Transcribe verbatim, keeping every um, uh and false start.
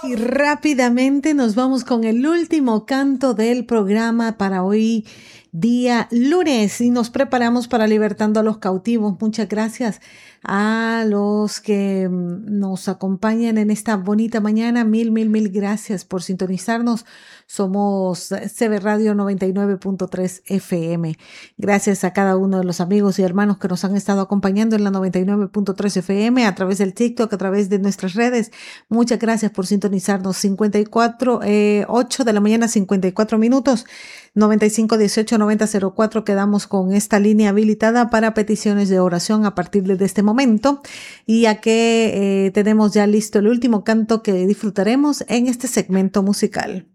Y rápidamente nos vamos con el último canto del programa para hoy, día lunes, y nos preparamos para Libertando a los Cautivos. Muchas gracias a los que nos acompañan en esta bonita mañana. Mil, mil, mil gracias por sintonizarnos. Somos C B Radio noventa y nueve punto tres F M. Gracias a cada uno de los amigos y hermanos que nos han estado acompañando en la noventa y nueve punto tres F M, a través del TikTok, a través de nuestras redes. Muchas gracias por sintonizarnos. cincuenta y cuatro, eh, ocho de la mañana, cincuenta y cuatro minutos. noventa y cinco dieciocho noventa cero cuatro. Quedamos con esta línea habilitada para peticiones de oración a partir de este momento, y ya que eh, tenemos ya listo el último canto que disfrutaremos en este segmento musical.